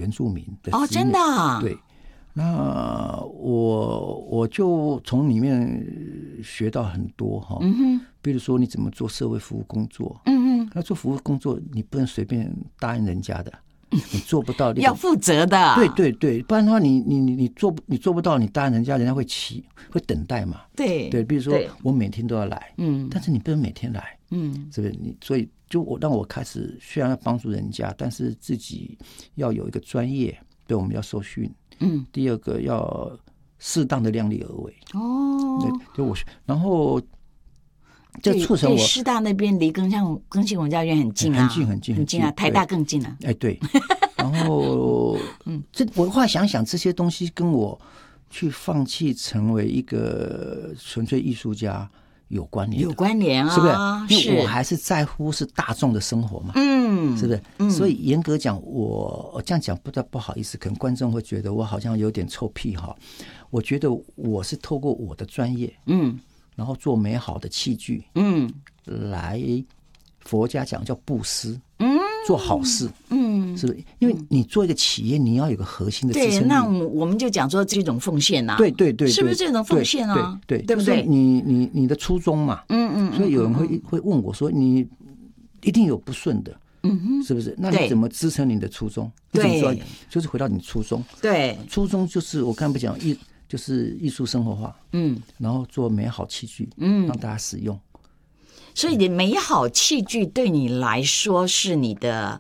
原住民的哦，真的啊？ 对，那我就从里面学到很多哈，比如说你怎么做社会服务工作，那做服务工作你不能随便答应人家的，你做不到要负责的， 对对对，不然的话你做不到，你答应人家，人家会等待嘛， 对对，比如说我每天都要来，但是你不能每天来，是不是？所以让我开始虽然要帮助人家，但是自己要有一个专业，对，我们要受训，第二个要适当的量力而为，对，然后这促成我师大那边离更新文教院很近啊， 很近啊，台大更近啊。 哎，对，然后我后来想想，这些东西跟我去放弃成为一个纯粹艺术家有关联， 有关联啊， 是不是？因为我还是在乎是大众的生活嘛，是不是？所以严格讲，我这样讲不好意思，可能观众会觉得我好像有点臭屁哈。我觉得我是透过我的专业，然后做美好的器具，来佛家讲叫布施，做好事，是不是？因为你做一个企业，你要有个核心的支撑力。 对，那我们就讲说这种奉献啊， 对对对， 是不是这种奉献啊？ 对， 对不对？ 你的初衷嘛，所以有人会问我说，你一定有不顺的，是不是？那你怎么支撑你的初衷？ 对， 就是回到你初衷。 对， 初衷就是我刚才不讲就是艺术生活化，然后做美好器具，让大家使用。 所以你美好器具对你来说是你的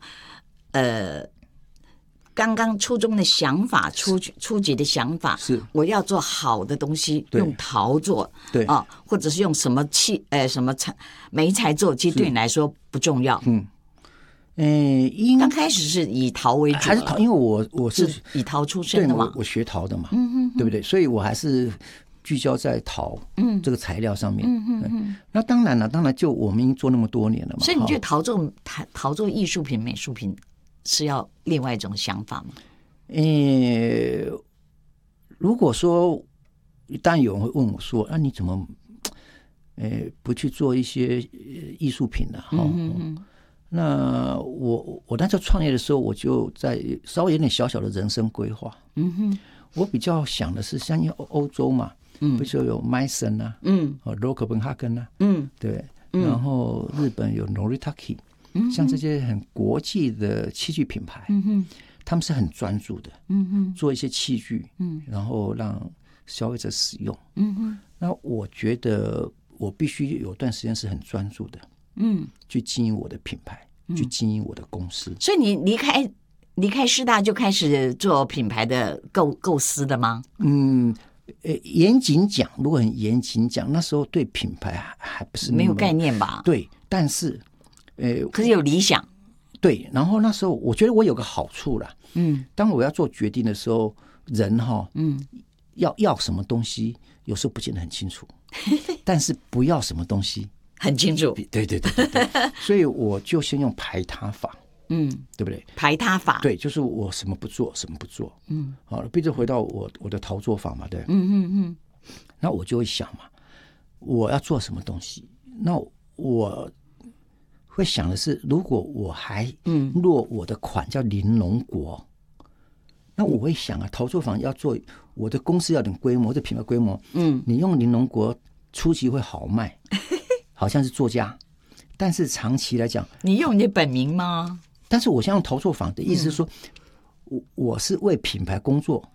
刚刚初中的想法，初级的想法是我要做好的东西，用陶做， 对啊，或者是用什么什么媒材做，其实对你来说不重要。刚开始是以陶为主， 还是陶？因为我是以陶出身的嘛， 我学陶的嘛，对不对？所以我还是聚焦在陶这个材料上面。那当然了，就我们已经做那么多年了嘛。 所以你觉得陶做艺术品、美术品是要另外一种想法吗？ 如果说，当然有人会问我说：“那你怎么不去做一些艺术品呢？”那我那时候创业的时候，我就在稍微有点小小的人生规划。我比较想的是，像欧洲嘛，比如说有 Mason 啊，Copenhagen 啊，对，然后日本有 Noritake，像这些很国际的器具品牌，他们是很专注的，做一些器具，然后让消费者使用。那我觉得我必须有段时间是很专注的。去经营我的品牌，去经营我的公司。 所以你离开师大就开始做品牌的构思的吗？ 严谨讲，如果很严谨讲，那时候对品牌还不是没有概念吧？ 对，但是可是有理想。 对，然后那时候我觉得我有个好处啦，当我要做决定的时候，人要什么东西，有时候不见得很清楚，但是不要什么东西。 很清楚， 对，所以我就先用排他法，对不对？ 排他法， 对，就是我什么不做，好了，毕竟回到我的陶作坊嘛，对，那我就会想嘛，我要做什么东西？那我会想的是，如果我还落我的款叫玲珑国，那我会想啊，陶作坊要做我的公司要点规模，这品牌规模，你用玲珑国初期会好卖。好像是作家，但是长期来讲， 你用你的本名吗？ 但是我现在用陶作坊的意思是说，我是为品牌工作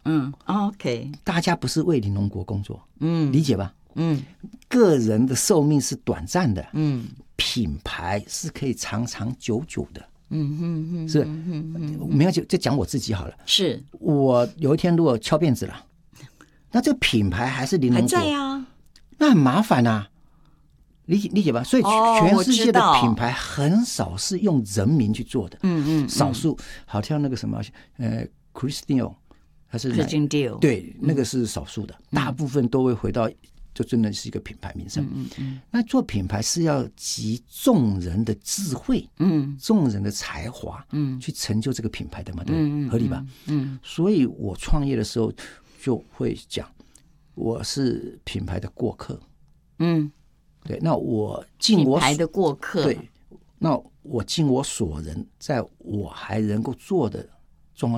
，OK， 大家不是为玲珑国工作，理解吧？个人的寿命是短暂的，品牌是可以长长久久的，是，没有就讲我自己好了， 是我有一天如果敲辫子了，那这个品牌还是玲珑国， 还在啊， 那很麻烦啊。理解吧？所以全世界的品牌很少是用人名去做的，少数，好像那个什么Christian 还是 Christian， 对，那个是少数的，大部分都会回到就真的是一个品牌名称。那做品牌是要集众人的智慧，众人的才华，去成就这个品牌的嘛，对，合理吧？所以我创业的时候就会讲，我是品牌的过客，对，那我尽我品牌的过客， 对，那我尽我所能，在我还能够做的